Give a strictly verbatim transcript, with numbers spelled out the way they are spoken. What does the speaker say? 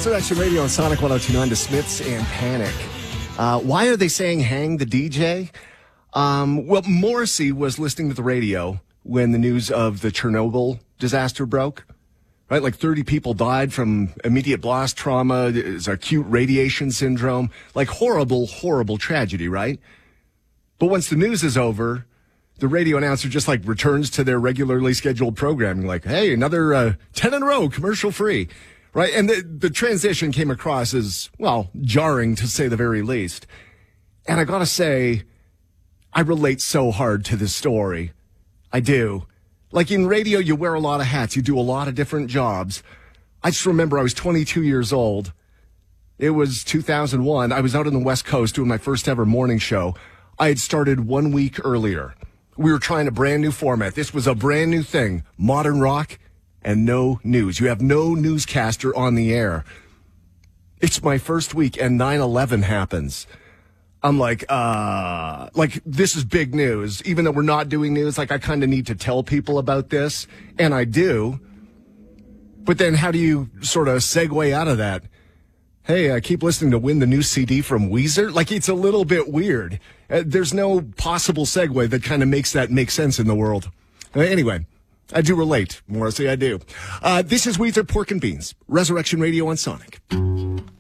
Resurrection Radio on Sonic one oh two point nine, The Smiths and Panic. Uh, why are they saying hang the D J? Um, well, Morrissey was listening to the radio when the news of the Chernobyl disaster broke. Right, like thirty people died from immediate blast trauma, acute radiation syndrome, like horrible, horrible tragedy, right? But once the news is over, the radio announcer just like returns to their regularly scheduled programming, like, hey, another uh, ten in a row, commercial free, right? And the, the transition came across as, well, jarring to say the very least. And I gotta say, I relate so hard to this story. I do. Like in radio, you wear a lot of hats. You do a lot of different jobs. I just remember I was twenty-two years old. It was two thousand one. I was out on the West Coast doing my first ever morning show. I had started one week earlier. We were trying a brand new format. This was a brand new thing. Modern rock and no news. You have no newscaster on the air. It's my first week and nine eleven happens. I'm like, uh, like, this is big news. Even though we're not doing news, like, I kind of need to tell people about this. And I do. But then how do you sort of segue out of that? Hey, I keep listening to Win the New C D from Weezer. Like, it's a little bit weird. Uh, there's no possible segue that kind of makes that make sense in the world. Uh, anyway, I do relate. Morrissey, I do. Uh, this is Weezer, Pork and Beans. Resurrection Radio on Sonic.